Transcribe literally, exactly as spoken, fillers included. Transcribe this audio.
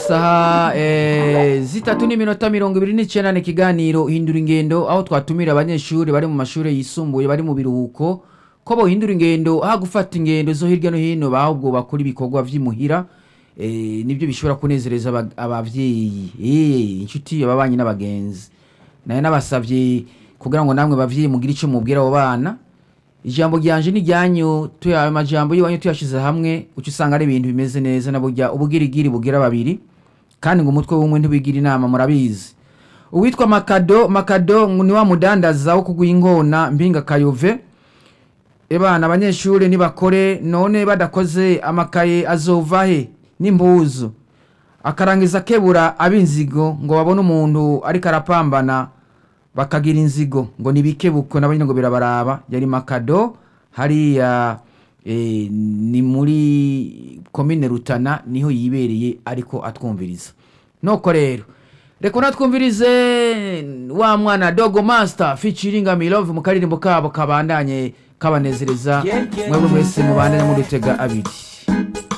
isaha eh, zitatu n'iminota mirongo ibiri n'icyenda n'ikiganiro hindura ingendo aho twatumira abanyeshuri bari mu mashuri yisumbuye bari mu biruhuko ko bohindura ingendo aha gufata ingendo zo hirya no hino bahubwo bakora ibikorwa vy'imuhira eh, nibyo bishobora kunezereza aba- abavyeyi eh, inshuti ababanyi n'abagenzi naye nabasavye kugira ngo namwe bavyeyi mugire ico mubwira abo bana ijambo ryanje ni ryanyu tuya amajambo yiwanyu tuyashize hamwe uca usanga ari ibintu bimeze neza na burya ubugirigiri bugira babiri kandi ngo umutwe w'umwe ntiwigira inama murabizi uwitwa Makado Makado ngo ni wa mudandaza wo kugwa ingona mpinga kayove ebana abanyeshuri nibakore none badakoze amakaye azova he n'impuzu akarangiza kebura abinzigo ngo babone umuntu ariko arapambana bakagira inzigo ngo nibikebuko nabanye ngo birabaraba yari Makado hariya eh, ni muri komine Rutana niho yibereye ariko atwumviriza noko rero reko natwumvirize wa mwana Dogo Master featuring Amilove mu karirimbo kabo kabandanye kabanezereza mwebwe mwese mubandanye muri tega abiri